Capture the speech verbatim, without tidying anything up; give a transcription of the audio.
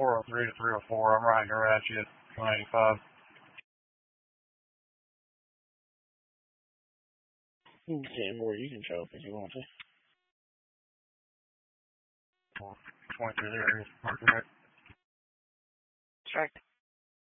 four oh three to three oh four. I'm riding her at you at one eighty-five. Okay, boy, you can show up if you want to. twenty-two there is. Mark it. Strike.